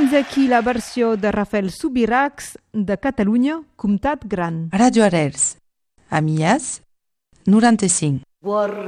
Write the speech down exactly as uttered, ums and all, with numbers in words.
Fins aquí la versió de Rafael Subirachs de Catalunya, Comtat Gran. Radio Arels, Amias, noranta-cinc.